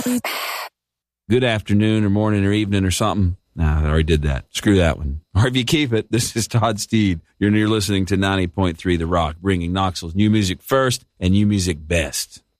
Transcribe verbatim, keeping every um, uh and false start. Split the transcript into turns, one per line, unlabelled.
Good afternoon or morning or evening or something. Nah, I already did that. Screw that one. Or if you keep it, this is Todd Steed. You're, you're listening to ninety point three The Rock, bringing Knoxville's new music first and new music best.